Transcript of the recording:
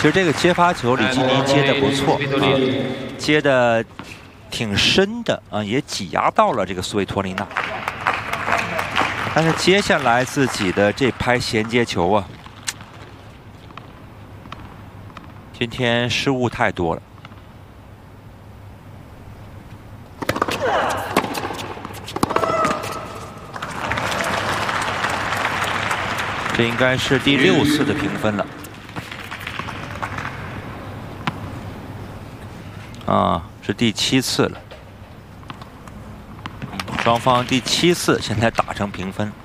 其实这个接发球，李基尼接的不错啊，接的挺深的啊，也挤压到了这个苏维托利娜。但是接下来自己的这拍衔接球啊，今天失误太多了。 这应该是第6次的评分了，啊，是第7次了。双方第7次现在打成平分。